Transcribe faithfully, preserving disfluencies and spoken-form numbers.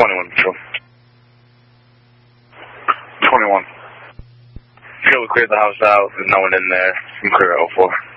twenty-one, Patrol. twenty-one. Feel we cleared the house out. There's no one in there. I'm clear at oh four.